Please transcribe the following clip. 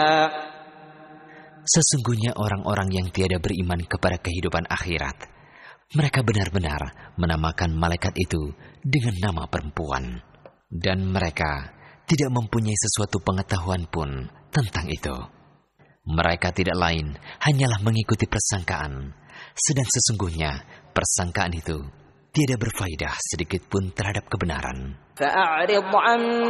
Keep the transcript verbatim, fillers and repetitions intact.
Sesungguhnya orang-orang yang tiada beriman kepada kehidupan akhirat, mereka benar-benar menamakan malaikat itu dengan nama perempuan. Dan mereka tidak mempunyai sesuatu pengetahuan pun tentang itu. Mereka tidak lain hanyalah mengikuti persangkaan, sedang sesungguhnya persangkaan itu tiada berfaedah sedikit pun terhadap kebenaran. فأعرض عن